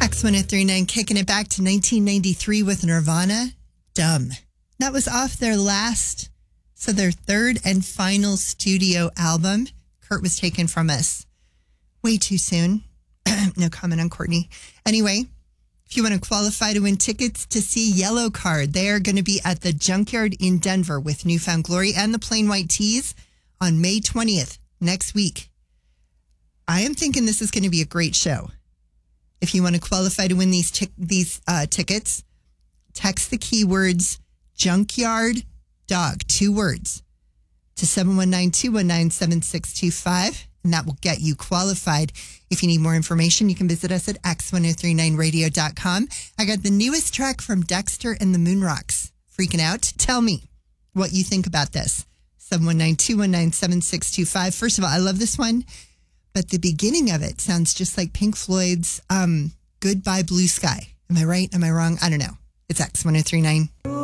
X1039 kicking it back to 1993 with Nirvana, Dumb. That was off their third and final studio album. Kurt was taken from us way too soon. No comment on Courtney. Anyway, if you want to qualify to win tickets to see Yellow Card, they are going to be at the Junkyard in Denver with Newfound Glory and the Plain White Tees on May 20th, next week. I am thinking this is going to be a great show. If you want to qualify to win these tickets, text the keywords Junkyard Dog, 2 words, to 719-219-7625, and that will get you qualified. If you need more information, you can visit us at x1039radio.com. I got the newest track from Dexter and the Moonrocks. Freaking out? Tell me what you think about this. 719-219-7625. First of all, I love this one, but the beginning of it sounds just like Pink Floyd's Goodbye Blue Sky. Am I right? Am I wrong? I don't know. It's X1039.